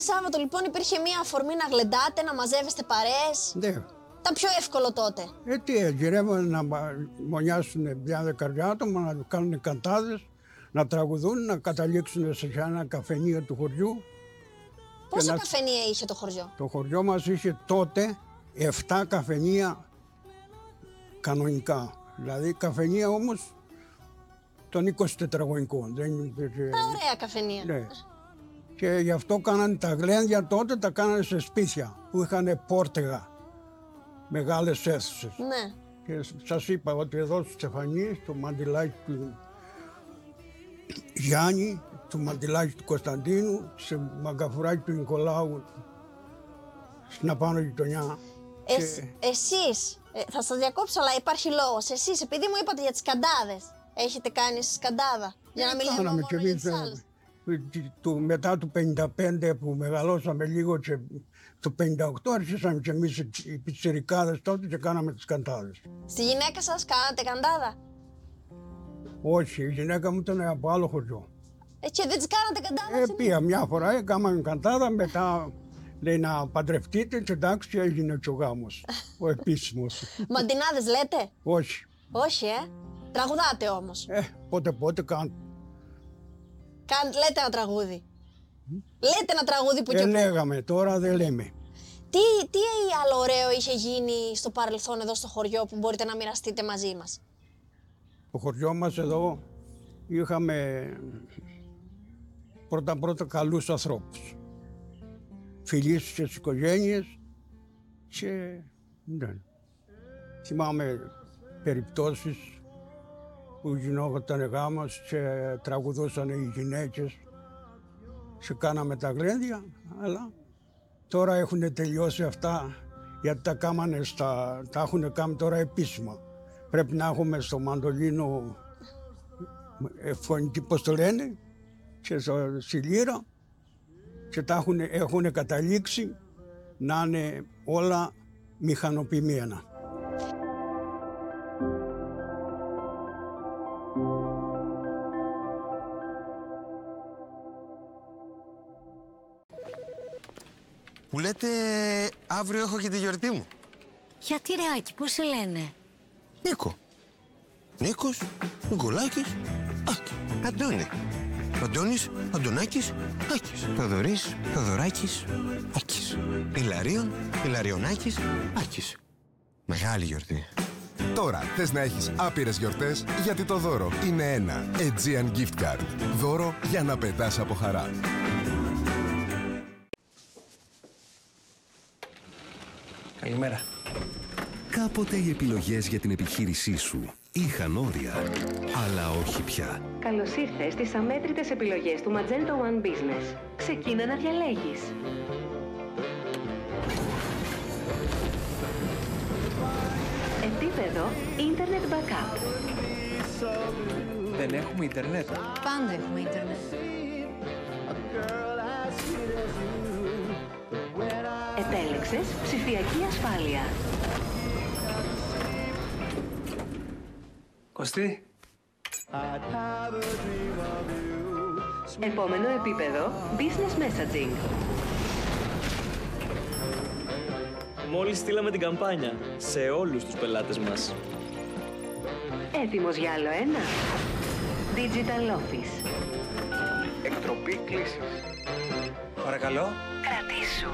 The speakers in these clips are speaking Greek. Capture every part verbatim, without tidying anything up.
Σάββατο λοιπόν υπήρχε μια αφορμή να γλεντάτε, να μαζεύεστε παρέες. Ναι. Ήταν πιο εύκολο τότε. Ε, τι, γυρεύουν να μονιάσουν μια δεκαριά άτομα, να κάνουν καντάδες, να τραγουδούν, να καταλήξουν σε ένα καφενείο του χωριού. Πόσα να... καφενεία είχε το χωριό? Το χωριό μας είχε τότε εφτά καφενεία κανονικά. Δηλαδή καφενεία όμως των είκοσι τετραγωνικών. Δεν υπήρχε... Τα ωραία καφενεία. Ναι. Και γι' αυτό κάνανε τα γλένδια τότε, τα κάνανε σε σπίτια που είχαν πόρτεγα, μεγάλες αίθουσες. Ναι. Και σας είπα ότι εδώ στο Στεφανί, στο μαντιλάκι του Γιάννη, στο μαντιλάκι του Κωνσταντίνου, σε μαγκαφουράκι του Νικολάου, στην απάνω γειτονιά. Ε, και... Εσείς, ε, θα σας διακόψω, αλλά υπάρχει λόγος. Εσείς, επειδή μου είπατε για τις σκαντάδες, έχετε κάνει σκαντάδα, για να μην λέμε μόνο και για τις άλλες. Του, μετά του πενήντα πέντε που μεγαλώσαμε λίγο και το πενήντα οκτώ αρχίσαμε και εμείς οι πιτσιρικάδες τότε και κάναμε τις καντάδες. Στη γυναίκα σας κάνατε καντάδα? Όχι, η γυναίκα μου ήταν από άλλο χωριό. Ε, και δεν τις κάνατε καντάδα? Ε, πήγα μια φορά, έκαναμε καντάδα, μετά λέει να παντρευτείτε και εντάξει και έγινε και ο γάμος, ο επίσημος. Μαντινάδες λέτε? Όχι. Όχι, ε. Τραγουδάτε όμως. Ε, πότε πότε κάνω. Κάν, λέτε ένα τραγούδι. Mm. Λέτε ένα τραγούδι που ε, και που. λέγαμε, τώρα δεν λέμε. Τι, τι άλλο ωραίο είχε γίνει στο παρελθόν εδώ στο χωριό που μπορείτε να μοιραστείτε μαζί μας? Το χωριό μας εδώ είχαμε πρώτα πρώτα καλούς ανθρώπους. Φιλίες στις οικογένειες και ναι. Θυμάμαι περιπτώσεις που γινόταν γάμος και τραγουδούσαν οι γυναίκες και κάναμε τα γλένδια, αλλά τώρα έχουν τελειώσει αυτά γιατί τα κάμανε στα, τα έχουν κάνει τώρα επίσημα. Πρέπει να έχουμε στο μαντολίνο φωνική, πώς το λένε, και στο σιλήρα και τα έχουν, έχουν καταλήξει να είναι όλα μηχανοποιημένα. Που λέτε αύριο έχω και τη γιορτή μου. Γιατί ρε Άκη, πώς σε λένε? Νίκο. Νίκος, Νικολάκης, Άκη. Αντώνη. Αντώνης, Αντωνάκης, Άκης. Θοδωρής, Θοδωράκης, Άκης. Ηλαρίων, Ηλαριονάκης, Άκης. Μεγάλη γιορτή. Τώρα θες να έχεις άπειρες γιορτές, γιατί το δώρο είναι ένα Aegean Gift Card. Δώρο για να πετάς από χαρά. Καλημέρα. Κάποτε οι επιλογές για την επιχείρησή σου είχαν όρια, αλλά όχι πια. Καλώς ήρθες στις αμέτρητες επιλογές του Magento One Business. Ξεκίνα να διαλέγεις. Επίπεδο Internet Backup. Δεν έχουμε ίντερνετ. Πάντα έχουμε ίντερνετ. Επέλεξες ψηφιακή ασφάλεια. Κωστή. Επόμενο επίπεδο Business Messaging. Μόλις στείλαμε την καμπάνια σε όλους τους πελάτες μας. Έτοιμος για άλλο ένα. Digital Office. Εκτροπή κλήσης. Παρακαλώ. Κρατήσου.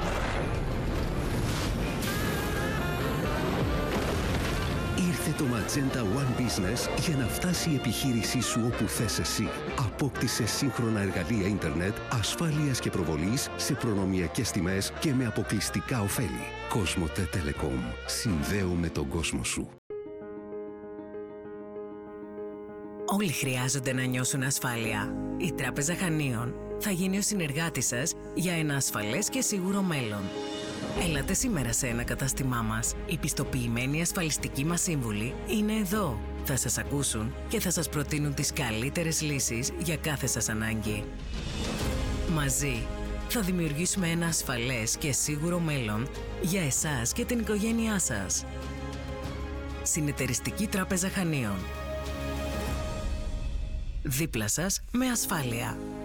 Ήρθε το Magenta One Business για να φτάσει η επιχείρησή σου όπου θες εσύ. Απόκτησε σύγχρονα εργαλεία ίντερνετ, ασφάλειας και προβολής σε προνομιακές τιμές και με αποκλειστικά ωφέλη. Κοσμοτέ Telecom. Συνδέουμε τον κόσμο σου. Όλοι χρειάζονται να νιώσουν ασφάλεια. Η Τράπεζα Χανίων θα γίνει ο συνεργάτης σας για ένα ασφαλές και σίγουρο μέλλον. Έλατε σήμερα σε ένα κατάστημά μας. Οι πιστοποιημένοι ασφαλιστικοί μας σύμβουλοι είναι εδώ. Θα σας ακούσουν και θα σας προτείνουν τις καλύτερες λύσεις για κάθε σας ανάγκη. Μαζί θα δημιουργήσουμε ένα ασφαλές και σίγουρο μέλλον για εσάς και την οικογένειά σας. Συνεταιριστική Τράπεζα Χανίων. Δίπλα σας με ασφάλεια.